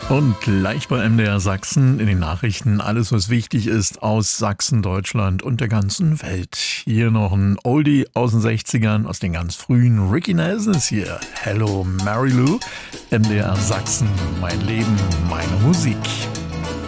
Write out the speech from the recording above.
Und gleich bei MDR Sachsen in den Nachrichten alles, was wichtig ist aus Sachsen, Deutschland und der ganzen Welt. Hier noch ein Oldie aus den 60ern, aus den ganz frühen. Ricky Nelson ist hier. Hello Mary Lou. MDR Sachsen, mein Leben, meine Musik.